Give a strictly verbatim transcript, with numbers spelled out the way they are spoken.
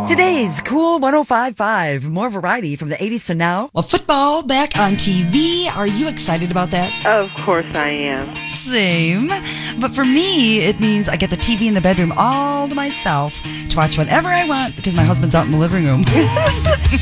Today's Cool one oh five point five. More variety from the eighties to now. Well, football back on T V. Are you excited about that? Of course I am. Same. But for me, it means I get the T V in the bedroom all to myself to watch whatever I want because my husband's out in the living room.